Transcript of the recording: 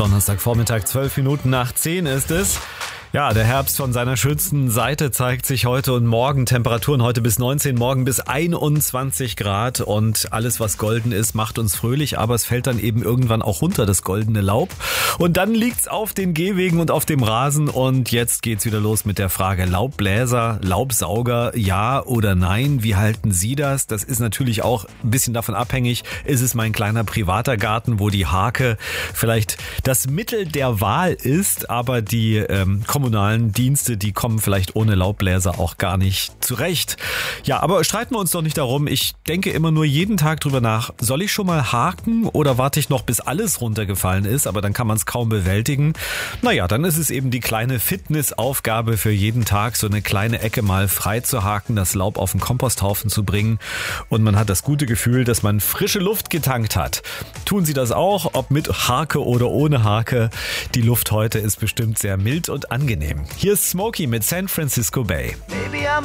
Donnerstagvormittag, 12 Minuten nach 10 ist es. Ja, der Herbst von seiner schönsten Seite zeigt sich heute und morgen. Temperaturen heute bis 19, morgen bis 21 Grad. Und alles, was golden ist, macht uns fröhlich. Aber es fällt dann eben irgendwann auch runter, das goldene Laub. Und dann liegt's auf den Gehwegen und auf dem Rasen. Und jetzt geht's wieder los mit der Frage Laubbläser, Laubsauger, ja oder nein? Wie halten Sie das? Das ist natürlich auch ein bisschen davon abhängig. Ist es mein kleiner privater Garten, wo die Hake vielleicht das Mittel der Wahl ist, aber die kommunalen Dienste, die kommen vielleicht ohne Laubbläser auch gar nicht zurecht. Ja, aber streiten wir uns doch nicht darum. Ich denke immer nur jeden Tag drüber nach, soll ich schon mal haken oder warte ich noch, bis alles runtergefallen ist, aber dann kann man es kaum bewältigen. Naja, dann ist es eben die kleine Fitnessaufgabe für jeden Tag, so eine kleine Ecke mal frei zu haken, das Laub auf den Komposthaufen zu bringen und man hat das gute Gefühl, dass man frische Luft getankt hat. Tun Sie das auch, ob mit Hake oder ohne Hake. Die Luft heute ist bestimmt sehr mild und angenehm. Hier ist Smokey mit San Francisco Bay. Baby, I'm